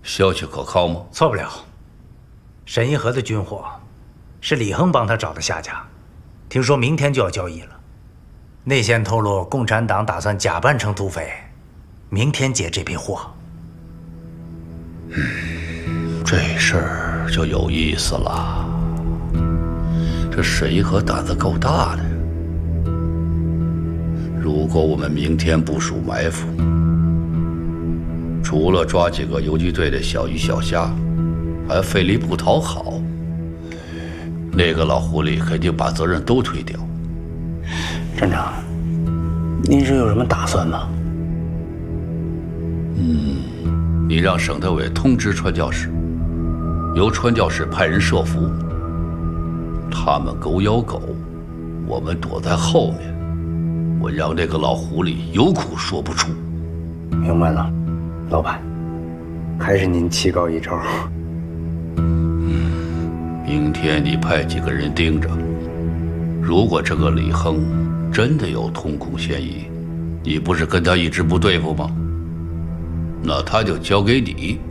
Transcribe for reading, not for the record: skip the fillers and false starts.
消息可靠吗？ 错不了。沈一河的军火是李亨帮他找的下家，听说明天就要交易了。内线透露，共产党打算假扮成土匪，明天劫这批货。 这事儿就有意思了。这沈一河胆子够大的。如果我们明天部署埋伏，除了抓几个游击队的小鱼小虾，还费力不讨好，那个老狐狸肯定把责任都推掉。 站长，您是有什么打算吗？ 你让省特委通知传教士，由传教士派人设伏，他们狗咬狗，我们躲在后面。我让那个老狐狸有苦说不出。 明白了，老板，还是您棋高一筹。 明天你派几个人盯着，如果这个李亨真的有通共嫌疑，你不是跟他一直不对付吗？那他就交给你。